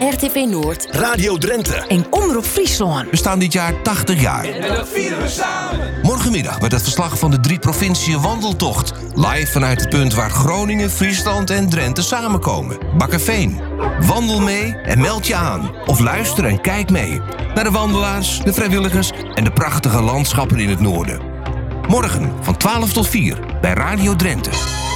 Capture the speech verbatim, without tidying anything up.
R T V Noord, Radio Drenthe en Omroep Friesland. We staan dit jaar tachtig jaar. en dat vieren we samen. Morgenmiddag met het verslag van de drie provinciën wandeltocht. Live vanuit het punt waar Groningen, Friesland en Drenthe samenkomen. Bakkerveen. Wandel mee en meld je aan. Of luister en kijk mee. Naar de wandelaars, de vrijwilligers en de prachtige landschappen in het noorden. Morgen van twaalf tot vier bij Radio Drenthe.